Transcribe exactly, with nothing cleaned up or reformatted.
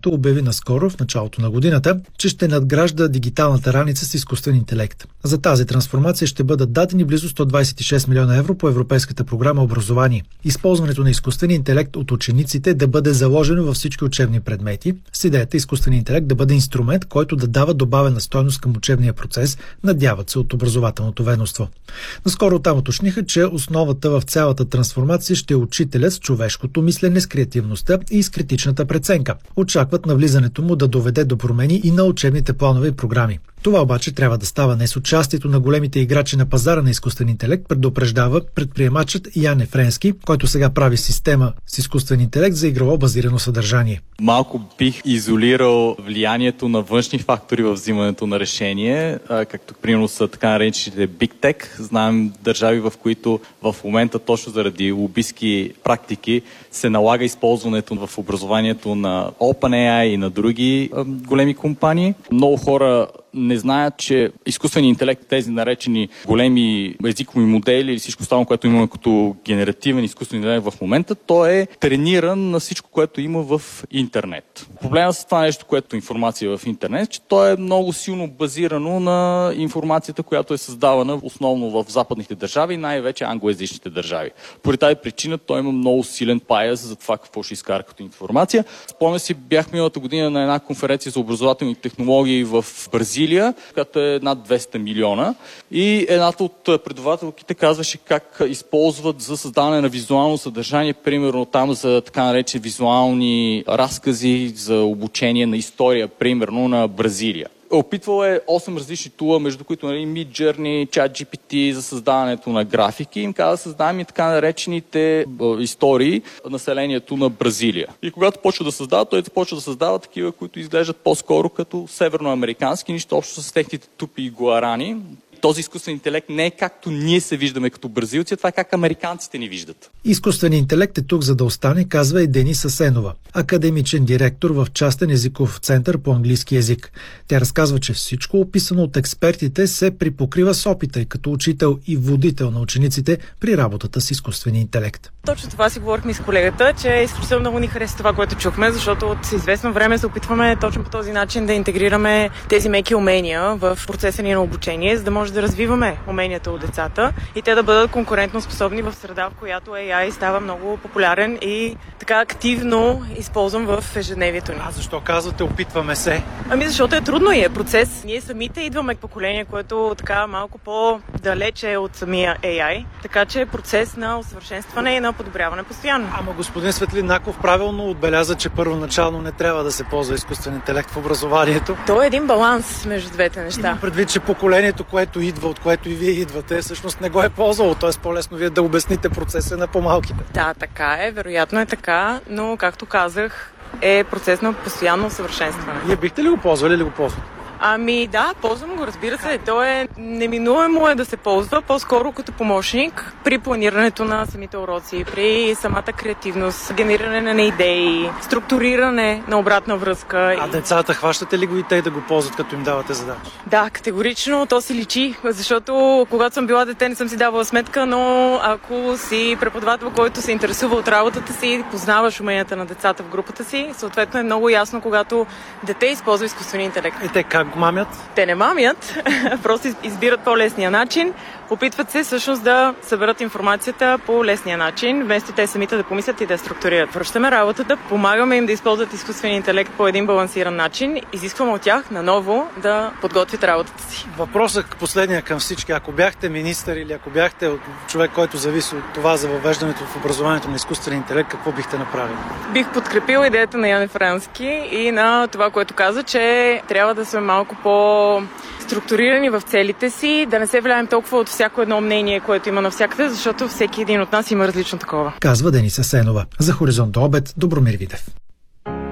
като обяви наскоро, в началото на годината, че ще надгражда дигиталната раница с изкуствен интелект. За тази трансформация ще бъдат дадени близо сто двадесет и шест милиона евро по Европейската програма образование. Използването на изкуствен интелект от учениците да бъде заложено във всички учебни предмети, с идеята изкуствен интелект да бъде инструмент, който да дава добавена стойност към учебния процес, надяват се от образователното ведомство. Наскоро там уточниха, че основата в цялата трансформация ще е учителят с човешкото мислене, с креативността и с критичната преценка. Очакват навлизането му да доведе до промени и на учебните планове и програми. Това обаче трябва да става не с участието на големите играчи на пазара на изкуствен интелект, предупреждава предприемачът Ян Ефренски, който сега прави система с изкуствен интелект за игрово базирано съдържание. Малко бих изолирал влиянието на външни фактори в взимането на решение, както примерно са така наречените Big Tech. Знаем държави, в които в момента точно заради лобистки практики се налага използването в образованието на OpenAI и на други големи компании. Много хора не знаят, че изкуственият интелект, тези наречени големи езикови модели или всичко останало, което имаме като генеративен изкуствен интелект в момента, то е трениран на всичко, което има в интернет. Проблемът с това нещо, което е информация в интернет, че то е много силно базирано на информацията, която е създавана основно в западните държави и най-вече англоязичните държави. Поради тази причина той има много силен пайас за това какво ще изкара като информация. Спомня си, бях миналата година на една конференция за образователни технологии в Бразилия, която е над двеста милиона. И едната от предавателките казваше как използват за създаване на визуално съдържание, примерно там за така наречени визуални разкази за обучение на история, примерно на Бразилия. Опитвал е осем различни тула, между които нали, Midjourney, ChatGPT за създаването на графики. Им каза да създаваме и така наречените истории населението на Бразилия. И когато почва да създава, той почва да създава такива, които изглеждат по-скоро като северноамерикански, нищо общо с техните тупи и гуарани. Този изкуствен интелект не е както ние се виждаме като бразилци, това е как американците ни виждат. Изкуственият интелект е тук за да остане, казва и Дениса Сенова, академичен директор в частен езиков център по английски език. Тя разказва, че всичко описано от експертите се припокрива с опита и като учител и водител на учениците при работата с изкуствения интелект. Точно това си говорихме с колегата, че изключително много ни хареса това, което чухме, защото от известно време се опитваме точно по този начин да интегрираме тези меки умения в процеса ни на обучение, за да може да развиваме уменията от децата и те да бъдат конкурентно способни в среда, в която Ей Ай става много популярен и така активно използван в ежедневието ни. А защо казвате опитваме се? Ами защото е трудно и е процес. Ние самите идваме поколение, което така малко по-далече от самия Ей Ай, така че е процес на усъвършенстване и на подобряване постоянно. Ама господин Светлинаков правилно отбеляза, че първоначално не трябва да се ползва изкуствен интелект в образованието. То е един баланс между двете неща. Имам предвид, че поколението, което идва, от което и вие идвате, всъщност не го е ползвало. Т.е. по-лесно вие да обясните процеса на по-малките. Да, така е. Вероятно е така, но както казах, е процес на постоянно усъвършенстване. Вие бихте ли го ползвали или го ползвате? Ами да, ползвам го, разбира се. То е неминуемо е да се ползва по-скоро като помощник при планирането на самите уроци, при самата креативност, генериране на идеи, структуриране на обратна връзка. А децата хващате ли го и те да го ползват, като им давате задачи? Да, категорично то се личи, защото когато съм била дете не съм си давала сметка, но ако си преподавател, който се интересува от работата си, познаваш уменията на децата в групата си, съответно е много ясно, когато дете използва изкуствения интелект. И те как мамят? Те не мамят, просто избират по-лесния начин. Опитват се всъщност да съберат информацията по лесния начин, вместо те самите да помислят и да структурират. Връщаме работата, помагаме им да използват изкуствения интелект по един балансиран начин, изискваме от тях наново да подготвят работата си. Въпросът последния към всички. Ако бяхте министър или ако бяхте човек, който зависи от това за въвеждането в образованието на изкуствения интелект, какво бихте направили? Бих подкрепил идеята на Ян Ефренски и на това, което каза, че трябва да сме малко по-структурирани в целите си, да не се влияем толкова от всяко едно мнение, което има навсякъде, защото всеки един от нас има различно такова. Казва Дениса Сенова. За Хоризонт до обед, Добромир Видев.